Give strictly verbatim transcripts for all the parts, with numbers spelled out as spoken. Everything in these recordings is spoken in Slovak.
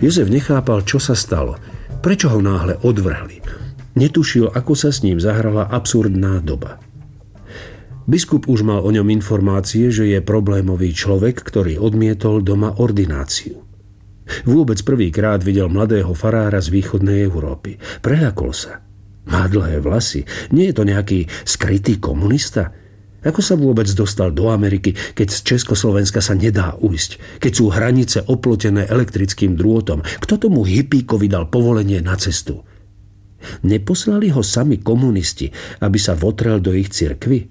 Jozef nechápal, čo sa stalo. Prečo ho náhle odvrhli? Netušil, ako sa s ním zahrala absurdná doba. Biskup už mal o ňom informácie, že je problémový človek, ktorý odmietol doma ordináciu. Vôbec prvýkrát videl mladého farára z východnej Európy. Preľakol sa. Má dlhé vlasy. Nie je to nejaký skrytý komunista? Ako sa vôbec dostal do Ameriky, keď z Československa sa nedá ujsť? Keď sú hranice oplotené elektrickým drôtom? Kto tomu hippíkovi dal povolenie na cestu? Neposlali ho sami komunisti, aby sa votrel do ich cirkvi?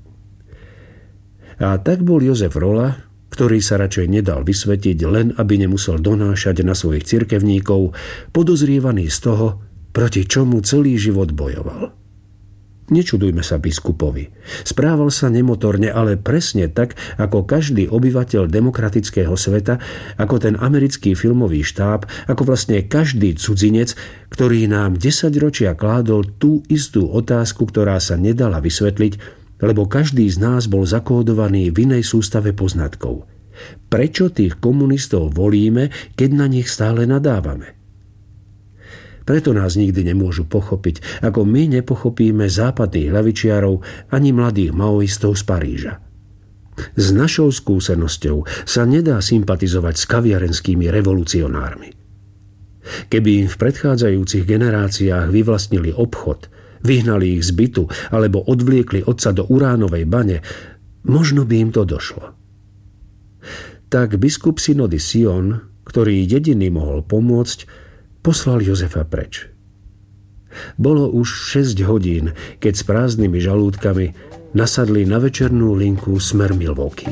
A tak bol Jozef Rola, ktorý sa radšej nedal vysvetiť, len aby nemusel donášať na svojich cirkevníkov, podozrievaný z toho, proti čomu celý život bojoval. Nečudujme sa biskupovi. Správal sa nemotorne, ale presne tak, ako každý obyvateľ demokratického sveta, ako ten americký filmový štáb, ako vlastne každý cudzinec, ktorý nám desaťročia kládol tú istú otázku, ktorá sa nedala vysvetliť, lebo každý z nás bol zakódovaný v inej sústave poznatkov. Prečo tých komunistov volíme, keď na nich stále nadávame? Preto nás nikdy nemôžu pochopiť, ako my nepochopíme západných ľavičiarov ani mladých maoistov z Paríža. S našou skúsenosťou sa nedá sympatizovať s kaviarenskými revolucionármi. Keby im v predchádzajúcich generáciách vyvlastnili obchod, vyhnali ich z bytu alebo odvliekli otca do uránovej bane, možno by im to došlo. Tak biskup synody Sion, ktorý jediný mohol pomôcť, poslal Jozefa preč. Bolo už šesť hodín, keď s prázdnymi žalúdkami nasadli na večernú linku smer Milwaukee.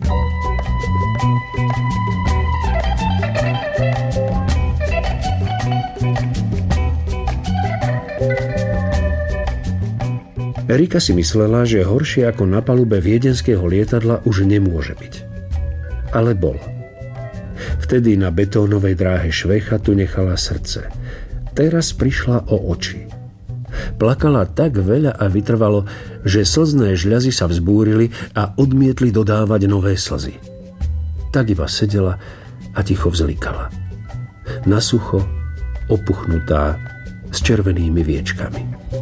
Erika si myslela, že horšie ako na palube viedenského lietadla už nemôže byť. Ale bolo. Vtedy na betónovej dráhe Švejchatu nechala srdce. Teraz prišla o oči. Plakala tak veľa a vytrvalo, že slzné žľazy sa vzbúrili a odmietli dodávať nové slzy. Tak iba sedela a ticho vzlikala. Nasucho, opuchnutá, s červenými viečkami.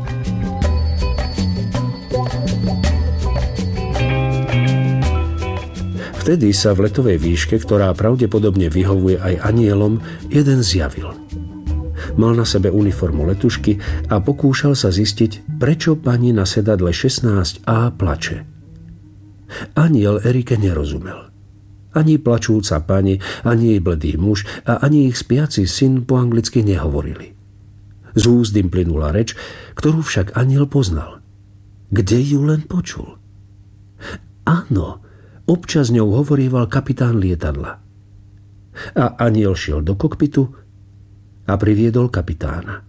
Vtedy sa v letovej výške, ktorá pravdepodobne vyhovuje aj anielom, jeden zjavil. Mal na sebe uniformu letušky a pokúšal sa zistiť, prečo pani na sedadle šestnásť á plače. Aniel Erike nerozumel. Ani plačúca pani, ani jej bledý muž a ani ich spiaci syn po anglicky nehovorili. Z úst im plynula reč, ktorú však aniel poznal. Kde ju len počul? Áno, občas ňou hovorieval kapitán lietadla. A aniel šiel do kokpitu a priviedol kapitána.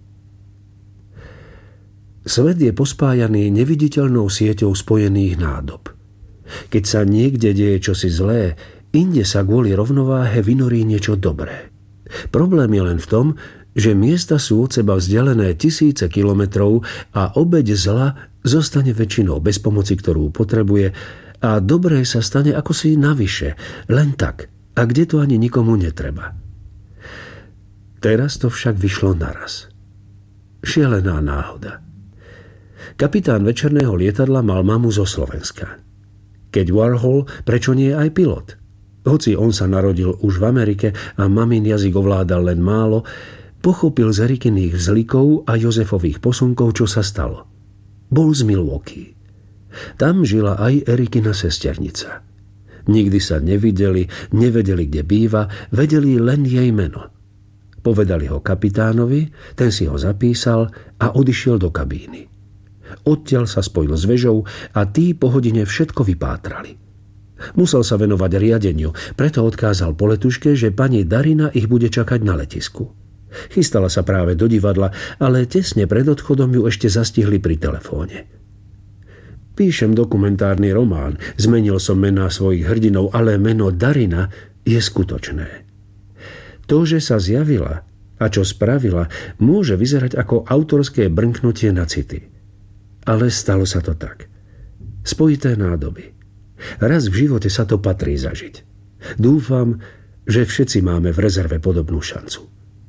Svet je pospájaný neviditeľnou sieťou spojených nádob. Keď sa niekde deje čosi zlé, inde sa kvôli rovnováhe vynorí niečo dobré. Problém je len v tom, že miesta sú od seba vzdialené tisíce kilometrov a obeť zla zostane väčšinou bez pomoci, ktorú potrebuje, a dobré sa stane ako si navyše, len tak, a kde to ani nikomu netreba. Teraz to však vyšlo naraz. Šialená náhoda. Kapitán večerného lietadla mal mamu zo Slovenska. Keď Warhol, prečo nie aj pilot? Hoci on sa narodil už v Amerike a mamin jazyk ovládal len málo, pochopil z Erikiných vzlikov a Jozefových posunkov, čo sa stalo. Bol z Milwaukee. Tam žila aj Erikina sesternica. Nikdy sa nevideli, nevedeli, kde býva, vedeli len jej meno. Povedali ho kapitánovi, ten si ho zapísal a odišiel do kabíny. Odtiaľ sa spojil s vežou a tí po hodine všetko vypátrali. Musel sa venovať riadeniu, preto odkázal po letuške, že pani Darina ich bude čakať na letisku. Chystala sa práve do divadla, ale tesne pred odchodom ju ešte zastihli pri telefóne. Píšem dokumentárny román, zmenil som mená svojich hrdinov, ale meno Darina je skutočné. To, že sa zjavila a čo spravila, môže vyzerať ako autorské brnknutie na city. Ale stalo sa to tak. Spojité nádoby. Raz v živote sa to patrí zažiť. Dúfam, že všetci máme v rezerve podobnú šancu.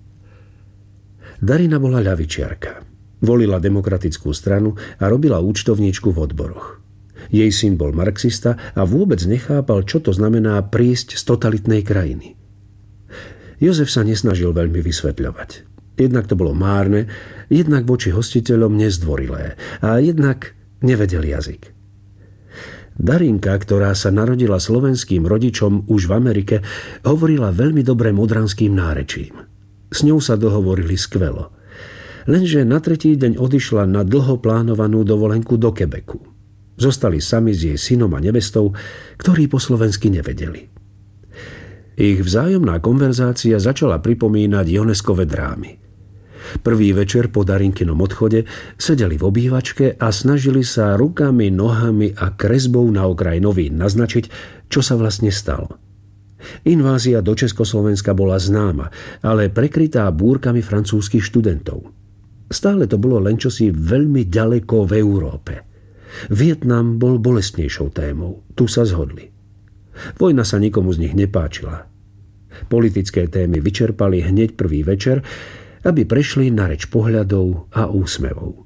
Darina bola ľavičiarka. Volila demokratickú stranu a robila účtovníčku v odboroch. Jej syn bol marxista a vôbec nechápal, čo to znamená prísť z totalitnej krajiny. Jozef sa nesnažil veľmi vysvetľovať. Jednak to bolo márne, jednak voči hostiteľom nezdvorilé a jednak nevedel jazyk. Darinka, ktorá sa narodila slovenským rodičom už v Amerike, hovorila veľmi dobre modranským nárečím. S ňou sa dohovorili skvelo. Lenže na tretí deň odišla na dlho plánovanú dovolenku do Quebecu. Zostali sami s jej synom a nevestou, ktorí po slovensky nevedeli. Ich vzájomná konverzácia začala pripomínať Ioneskove drámy. Prvý večer po Darinkinom odchode sedeli v obývačke a snažili sa rukami, nohami a kresbou na okraj novín naznačiť, čo sa vlastne stalo. Invázia do Československa bola známa, ale prekrytá búrkami francúzskych študentov. Stále to bolo len čosi veľmi ďaleko v Európe. Vietnam bol bolestnejšou témou, tu sa zhodli. Vojna sa nikomu z nich nepáčila. Politické témy vyčerpali hneď prvý večer, aby prešli na reč pohľadov a úsmevov.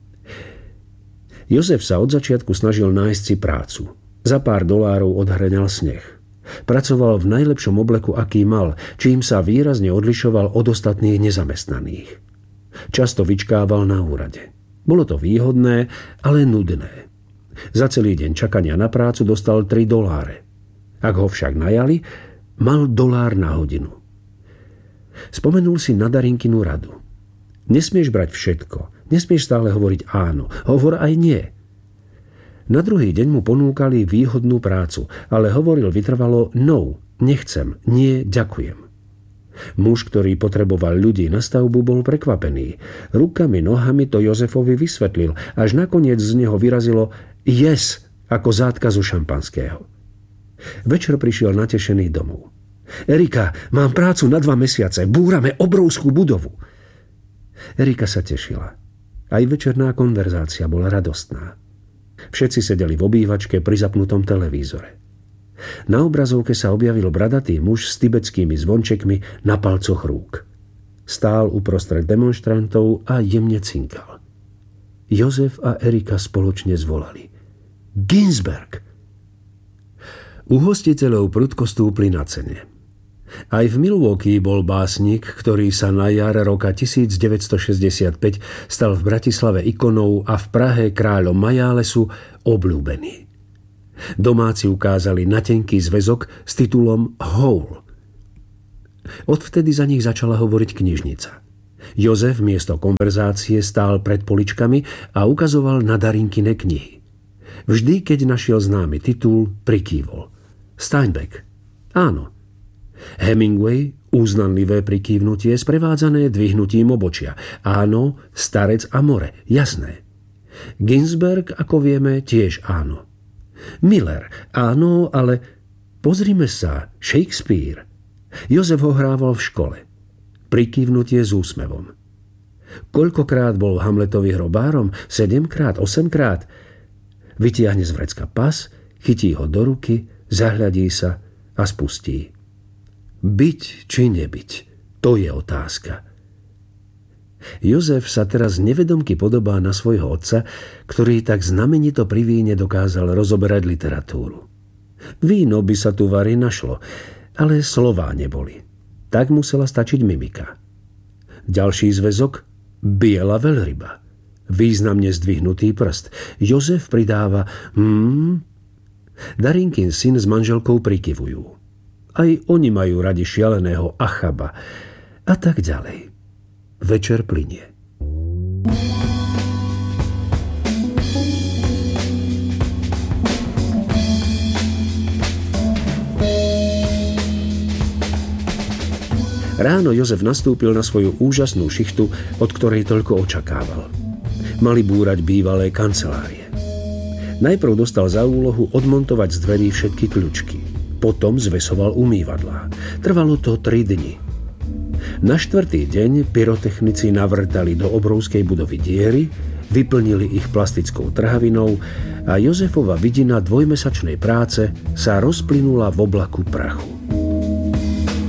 Jozef sa od začiatku snažil nájsť si prácu. Za pár dolárov odhreňal sneh. Pracoval v najlepšom obleku, aký mal, čím sa výrazne odlišoval od ostatných nezamestnaných. Často vyčkával na úrade. Bolo to výhodné, ale nudné. Za celý deň čakania na prácu dostal tri doláre. Ak ho však najali, mal dolár na hodinu. Spomenul si na Darinkinu radu. Nesmieš brať všetko, nesmieš stále hovoriť áno, hovor aj nie. Na druhý deň mu ponúkali výhodnú prácu, ale hovoril vytrvalo no, nechcem, nie, ďakujem. Muž, ktorý potreboval ľudí na stavbu, bol prekvapený. Rukami, nohami to Jozefovi vysvetlil, až nakoniec z neho vyrazilo yes, ako zátka zo šampanského. Večer prišiel natešený domov. Erika, mám prácu na dva mesiace, búrame obrovskú budovu. Erika sa tešila. Aj večerná konverzácia bola radostná. Všetci sedeli v obývačke pri zapnutom televízore. Na obrazovke sa objavil bradatý muž s tibetskými zvončekmi na palcoch rúk. Stál uprostred demonštrantov a jemne cinkal. Jozef a Erika spoločne zvolali: Ginsberg! U hostiteľov prudko stúpli na cene. Aj v Milwaukee bol básnik, ktorý sa na jar roka devätnásťstošesťdesiatpäť stal v Bratislave ikonou a v Prahe kráľom majálesu obľúbený. Domáci ukázali na tenký zväzok s titulom Hole. Odvtedy za nich začala hovoriť knižnica. Jozef miesto konverzácie stál pred poličkami a ukazoval na Darinkine knihy. Vždy, keď našiel známy titul, prikývol. Steinbeck. Áno. Hemingway, úznanlivé prikývnutie sprevádzané dvihnutím obočia. Áno, Starec a more, jasné. Ginsberg, ako vieme, tiež áno. Miller, áno, ale pozrime sa, Shakespeare. Jozef ho hrával v škole. Prikývnutie s úsmevom. Koľkokrát bol Hamletovi hrobárom? Sedemkrát, osemkrát? Vytiahne z vrecka pas, chytí ho do ruky, zahľadí sa a spustí. Byť či nebyť, to je otázka. Jozef sa teraz nevedomky podobá na svojho otca, ktorý tak znamenito pri víne dokázal rozoberať literatúru. Víno by sa tu vari našlo, ale slová neboli. Tak musela stačiť mimika. Ďalší zväzok, biela veľryba. Významne zdvihnutý prst. Jozef pridáva hmm. Darinkin syn s manželkou prikyvujú. Aj oni majú radi šialeného Achaba. A tak ďalej. Večer plynie. Ráno Jozef nastúpil na svoju úžasnú šichtu, od ktorej toľko očakával. Mali búrať bývalé kancelárie. Najprv dostal za úlohu odmontovať z dverí všetky kľučky. Potom zvesoval umývadlá. Trvalo to tri dni. Na štvrtý deň pyrotechnici navrtali do obrovskej budovy diery, vyplnili ich plastickou trhavinou a Jozefova vidina dvojmesačnej práce sa rozplynula v oblaku prachu.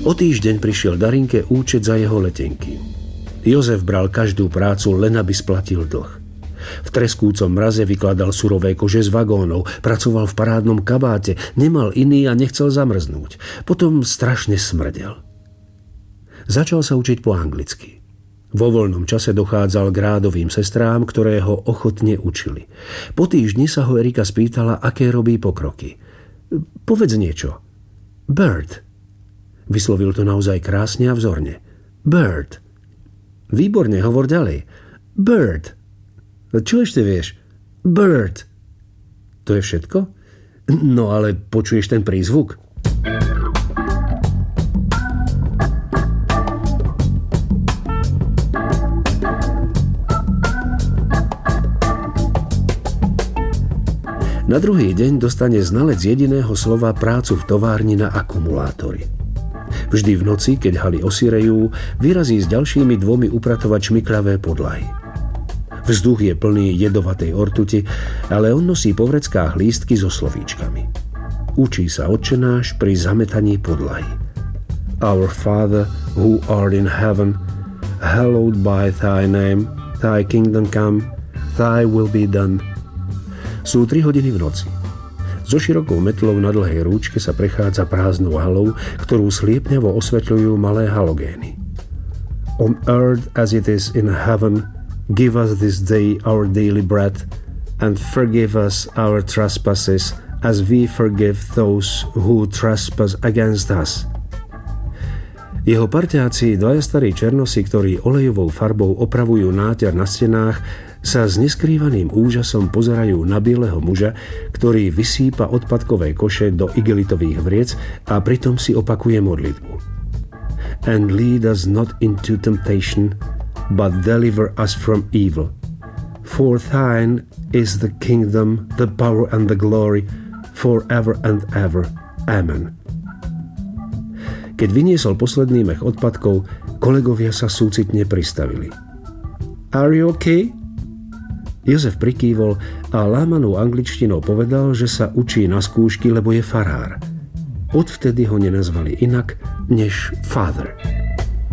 O týždeň prišiel Darinke účet za jeho letenky. Jozef bral každú prácu, len aby splatil dlh. V treskúcom mraze vykladal surové kože z vagónov, pracoval v parádnom kabáte, nemal iný a nechcel zamrznúť. Potom strašne smrdel. Začal sa učiť po anglicky. Vo voľnom čase dochádzal k rádovým sestrám, ktoré ho ochotne učili. Po týždni sa ho Erika spýtala, aké robí pokroky. Povedz niečo. Bird. Vyslovil to naozaj krásne a vzorne. Bird. Výborne, hovor ďalej. Bird. Čo ešte vieš? Bird. To je všetko? No ale počuješ ten prízvuk? Na druhý deň dostane znalec jediného slova prácu v továrni na akumulátory. Vždy v noci, keď haly osirejú, vyrazí s ďalšími dvomi upratovačmi kľavé podlahy. Vzduch je plný jedovatej ortuti, ale on nosí po vreckách lístky so slovíčkami. Učí sa otčenáš pri zametaní podlahy. Our Father, who art in heaven, hallowed by thy name, thy kingdom come, thy will be done. Sú tri hodiny v noci. So širokou metlou na dlhej rúčke sa prechádza prázdnou halou, ktorú sliepňavo osvetľujú malé halogény. On earth as it is in heaven, give us this day our daily bread, and forgive us our trespasses, as we forgive those who trespass against us. Jeho parťáci, dvaja starí černosi, ktorí olejovou farbou opravujú náťar na stenách, sa s neskrývaným úžasom pozerajú na bieleho muža, ktorý vysýpa odpadkové koše do igelitových vriec a pritom si opakuje modlitbu. And lead us not into temptation, but deliver us from evil. For thine is the kingdom, the power and the glory, forever and ever. Amen. Keď vyniesol posledný mech odpadkov, kolegovia sa súcitne pristavili. Are you okay? Jozef prikývol a lámanou angličtinou povedal, že sa učí na skúšky, lebo je farár. Odvtedy ho nenazvali inak než Father.